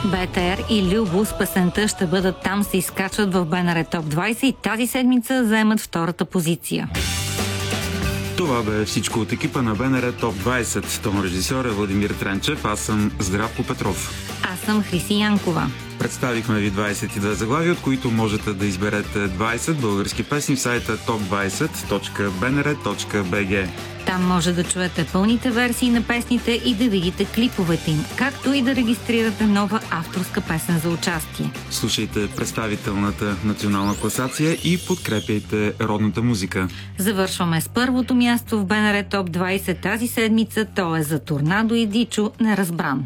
БТР и Лил с песента "Ще бъдат там" се изкачват в БНР Топ 20 и тази седмица заемат втората позиция. Това бе всичко от екипа на БНР Топ 20. Тон режисьор е Владимир Тренчев, аз съм Здравко Петров. Аз съм Хриси Янкова. Представихме ви 22 заглавия, от които можете да изберете 20 български песни в сайта top20.bnr.bg. Там може да чуете пълните версии на песните и да видите клиповете им, както и да регистрирате нова авторска песен за участие. Слушайте представителната национална класация и подкрепяйте родната музика. Завършваме с първото място в БНР Топ 20 тази седмица. То е за Торнадо и Дичо "Неразбран".